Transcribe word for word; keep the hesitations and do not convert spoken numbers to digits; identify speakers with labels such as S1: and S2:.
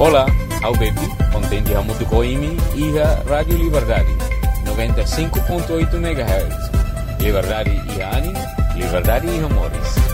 S1: Olá, ao Bepi, contente a muito coimi e a Rádio Liberdade, noventa e cinco ponto oito megahertz. Liberdade e ânimo, liberdade e amores.